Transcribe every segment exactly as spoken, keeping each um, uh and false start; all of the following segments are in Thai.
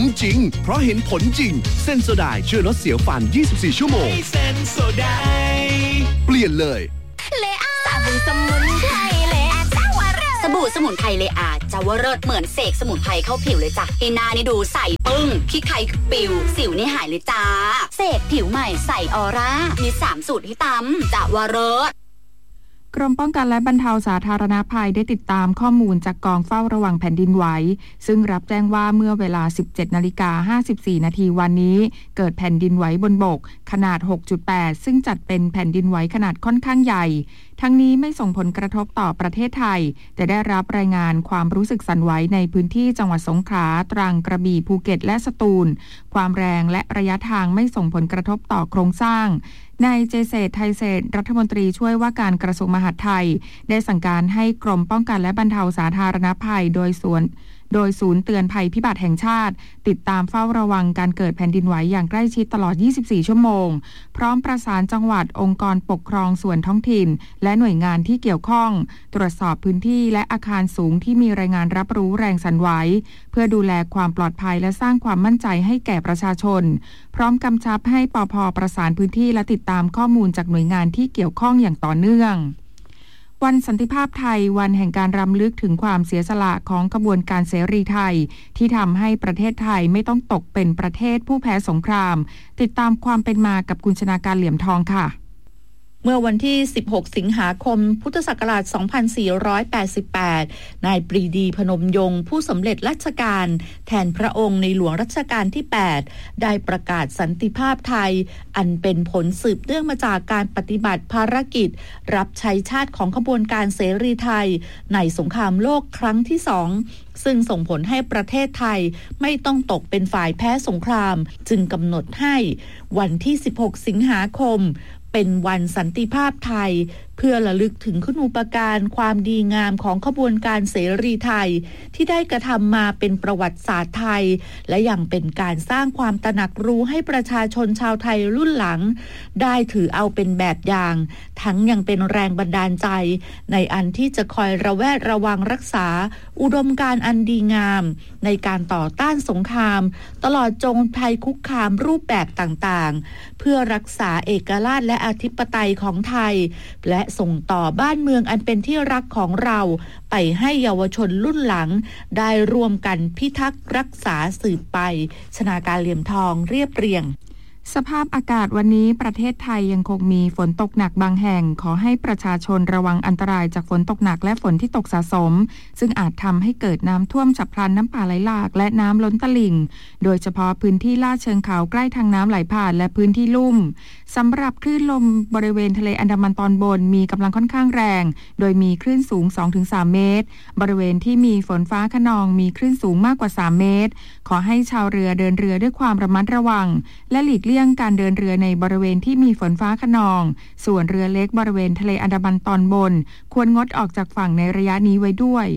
จริงเพราะเห็นผลจริงเซนโซไดช่วยลดเสียวฟันยี่สิบสี่ชั่วโมงเซนโซไดเปลี่ยนเลยเลอาสบู่สมุนไพรเลอาจาวเริศสบู่สมุนไพรเลอาจาวเริศเหมือนเสกสมุนไพรเข้าผิวเลยจ้ะให้หน้านี่ดูใสปึ้งขี้ใครคือปิวสิวนี่หายเลยจ้าเสกผิวใหม่ใสออร่ามีสามสูตรให้ตำจาวเริศกรมป้องกันและบรรเทาสาธารณภัยได้ติดตามข้อมูลจากกองเฝ้าระวังแผ่นดินไหวซึ่งรับแจ้งว่าเมื่อเวลา สิบเจ็ดนาฬิกาห้าสิบสี่นาทีวันนี้เกิดแผ่นดินไหวบนบกขนาด หกจุดแปด ซึ่งจัดเป็นแผ่นดินไหวขนาดค่อนข้างใหญ่ทั้งนี้ไม่ส่งผลกระทบต่อประเทศไทยแต่ได้รับรายงานความรู้สึกสั่นไหวในพื้นที่จังหวัดสงขลาตรังกระบี่ภูเก็ตและสตูลความแรงและระยะทางไม่ส่งผลกระทบต่อโครงสร้างนายเจเศรษฐ์ไทยเศรษฐ์รัฐมนตรีช่วยว่าการกระทรวงมหาดไทยได้สั่งการให้กรมป้องกันและบรรเทาสาธารณภัยโดยส่วนโดยศูนย์เตือนภัยพิบัติแห่งชาติติดตามเฝ้าระวังการเกิดแผ่นดินไหวอย่างใกล้ชิดตลอดยี่สิบสี่ชั่วโมงพร้อมประสานจังหวัดองค์กรปกครองส่วนท้องถิ่นและหน่วยงานที่เกี่ยวข้องตรวจสอบพื้นที่และอาคารสูงที่มีรายงานรับรู้แรงสั่นไหวเพื่อดูแลความปลอดภัยและสร้างความมั่นใจให้แก่ประชาชนพร้อมกำชับให้ปภ.ประสานพื้นที่และติดตามข้อมูลจากหน่วยงานที่เกี่ยวข้องอย่างต่อเนื่องวันสันติภาพไทยวันแห่งการรำลึกถึงความเสียสละของขบวนการเสรีไทยที่ทำให้ประเทศไทยไม่ต้องตกเป็นประเทศผู้แพ้สงครามติดตามความเป็นมากับคุณชนาการเหลี่ยมทองค่ะเมื่อวันที่สิบหกสิงหาคมพุทธศักราชสองพันสี่ร้อยแปดสิบแปดนายปรีดีพนมยงค์ผู้สำเร็จราชการแทนพระองค์ในหลวงรัชกาลที่แปดได้ประกาศสันติภาพไทยอันเป็นผลสืบเนื่องมาจากการปฏิบัติภารกิจรับใช้ชาติของขบวนการเสรีไทยในสงครามโลกครั้งที่สองซึ่งส่งผลให้ประเทศไทยไม่ต้องตกเป็นฝ่ายแพ้สงครามจึงกำหนดให้วันที่สิบหกสิงหาคมเป็นวันสันติภาพไทยเพื่อระลึกถึงคุณูปการความดีงามของขบวนการเสรีไทยที่ได้กระทำมาเป็นประวัติศาสตร์ไทยและยังเป็นการสร้างความตระหนักรู้ให้ประชาชนชาวไทยรุ่นหลังได้ถือเอาเป็นแบบอย่างทั้งยังเป็นแรงบันดาลใจในอันที่จะคอยระแวดระวังรักษาอุดมการณ์อันดีงามในการต่อต้านสงครามตลอดจนภัยคุกคามรูปแบบต่างๆเพื่อรักษาเอกราชและอธิปไตยของไทยและส่งต่อบ้านเมืองอันเป็นที่รักของเราไปให้เยาวชนรุ่นหลังได้ร่วมกันพิทักษ์รักษาสืบไปชนาการเหลี่ยมทองเรียบเรียงสภาพอากาศวันนี้ประเทศไทยยังคงมีฝนตกหนักบางแห่งขอให้ประชาชนระวังอันตรายจากฝนตกหนักและฝนที่ตกสะสมซึ่งอาจทำให้เกิดน้ำท่วมฉับพลันน้ำป่าไหลหลากและน้ำล้นตลิ่งโดยเฉพาะพื้นที่ลาดเชิงเขาใกล้ทางน้ำไหลผ่านและพื้นที่ลุ่มสำหรับคลื่นลมบริเวณทะเลอันดามันตอนบนมีกำลังค่อนข้างแรงโดยมีคลื่นสูง สองถึงสาม เมตรบริเวณที่มีฝนฟ้าคะนองมีคลื่นสูงมากกว่าสามเมตรขอให้ชาวเรือเดินเรือด้วยความระมัดระวังและหลีกเลี่ยงการเดินเรือในบริเวณที่มีฝนฟ้าคะนองส่วนเรือเล็กบริเวณทะเลอันดามันตอนบนควรงดออกจากฝั่งในระยะนี้ไว้ด้วย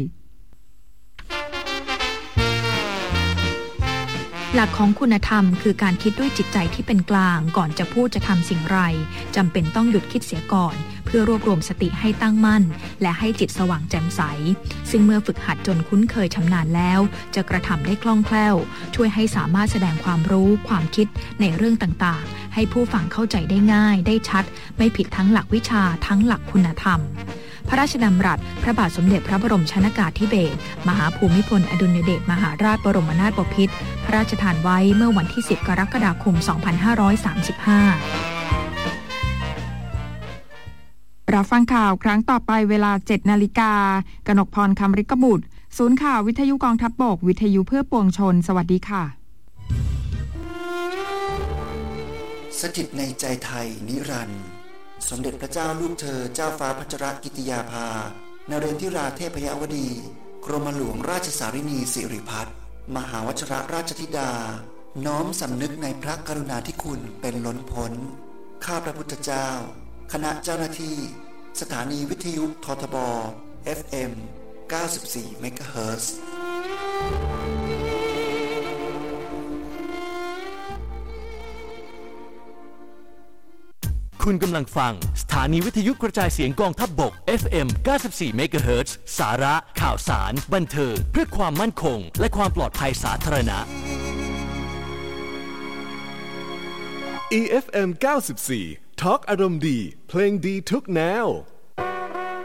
หลักของคุณธรรมคือการคิดด้วยจิตใจที่เป็นกลางก่อนจะพูดจะทำสิ่งไรจำเป็นต้องหยุดคิดเสียก่อนเพื่อรวบรวมสติให้ตั้งมั่นและให้จิตสว่างแจ่มใสซึ่งเมื่อฝึกหัดจนคุ้นเคยชำนาญแล้วจะกระทำได้คล่องแคล่วช่วยให้สามารถแสดงความรู้ความคิดในเรื่องต่างๆให้ผู้ฟังเข้าใจได้ง่ายได้ชัดไม่ผิดทั้งหลักวิชาทั้งหลักคุณธรรมพระราชดำรัสพระบาทสมเด็จพระบรมชนกาธิเบศรมหาภูมิพลอดุลยเดชมหาราชบรมนาถบพิตรพระราชทานไว้เมื่อวันที่สิบกรกฎาคมสองพันห้าร้อยสามสิบห้ารับฟังข่าวครั้งต่อไปเวลา เจ็ดนาฬิกากนกพรคำริกบุตรศูนย์ข่าววิทยุกองทัพบกวิทยุเพื่อปวงชนสวัสดีค่ะสถิตในใจไทยนิรันดร์สมเด็จพระเจ้าลูกเธอเจ้าฟ้าพัชรกิติยาภานเรนทิราเทพยวดีกรมหลวงราชสารินีสิริพัฒน์มหาวชิรราชธิดาน้อมสำนึกในพระกรุณาธิคุณเป็นล้นพ้นข้าพระพุทธเจ้าคณะเจ้าหน้าที่สถานีวิทยุททบ เอฟ เอ็ม เก้าสิบสี่ เมกะเฮิรตซ์คุณกำลังฟังสถานีวิทยุกระจายเสียงกองทัพบก เอฟ เอ็ม เก้าสิบสี่ เมกะเฮิรตซ์สาระข่าวสารบันเทิงเพื่อความมั่นคงและความปลอดภัยสาธารณะอี เอฟ เอ็ม เก้าสิบสี่ ทอล์กอารมณ์ดีเพลงดีทุกแนว